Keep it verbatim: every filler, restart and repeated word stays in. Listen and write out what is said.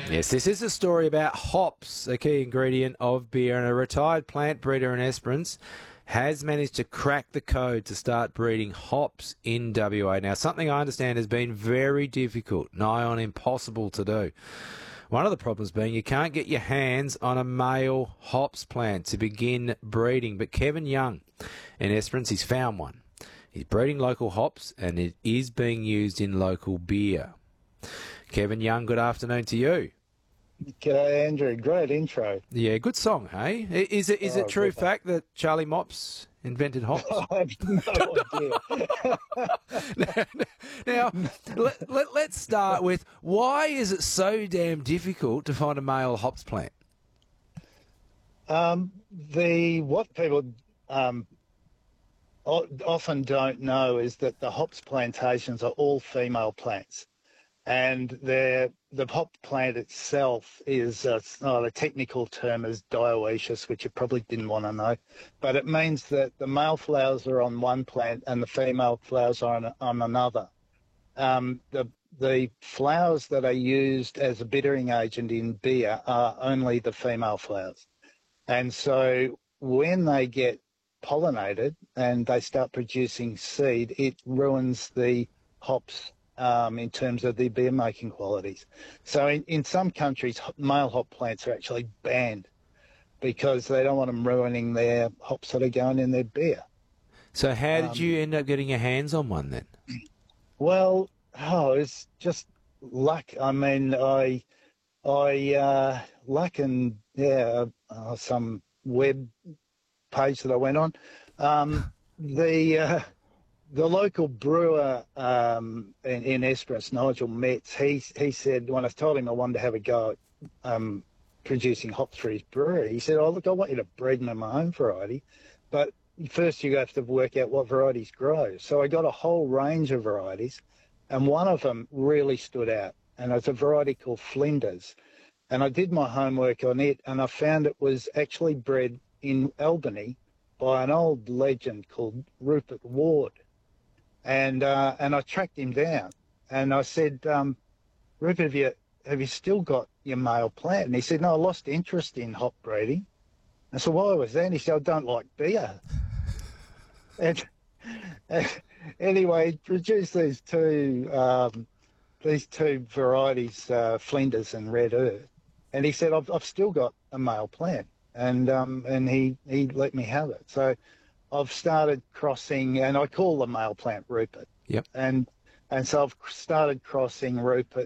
Yes, this is a story about hops, a key ingredient of beer, and a retired plant breeder in Esperance has managed to crack the code to start breeding hops in W A. Now, something I understand has been very difficult, nigh on impossible to do. One of the problems being you can't get your hands on a male hops plant to begin breeding. But Kevin Young in Esperance, he's found one. He's breeding local hops and it is being used in local beer. Kevin Young, good afternoon to you. G'day, Andrew. Great intro. Yeah, good song, hey? I- Is it is Oh, it true good. fact that Charlie Mops invented hops? I have no idea. Now, let, let, let's start with why is it so damn difficult to find a male hops plant? um, the what people um, o- often don't know is that the hops plantations are all female plants, and they're, the hop plant itself is uh, oh, the technical term is dioecious, which you probably didn't want to know, but it means that the male flowers are on one plant and the female flowers are on, on another. Um, the the flowers that are used as a bittering agent in beer are only the female flowers, and so when they get pollinated and they start producing seed, it ruins the hops um, in terms of the beer making qualities. So in, in some countries, male hop plants are actually banned because they don't want them ruining their hops that are going in their beer. So how did Um, you end up getting your hands on one then? Well, oh, it's just luck. I mean, I, I, uh, luck and yeah, uh, some web page that I went on. Um, the uh, the local brewer um, in, in Esperance, Nigel Metz, he he said when I told him I wanted to have a go at um, producing hops for his brewery, he said, "Oh, look, I want you to breed them in my own variety, but first you have to work out what varieties grow." So I got a whole range of varieties, and one of them really stood out, and it's a variety called Flinders. And I did my homework on it, and I found it was actually bred in Albany by an old legend called Rupert Ward. And uh, and I tracked him down, and I said, um, "Rupert, have you have you still got your male plant?" And he said, "No, I lost interest in hop breeding." I said, "Why was that?" And he said, "I don't like beer." And, and anyway, he produced these two um, these two varieties, uh, Flinders and Red Earth. And he said, "I've I've still got a male plant," and um, and he he let me have it. So I've started crossing, and I call the male plant Rupert. Yep. And and so I've started crossing Rupert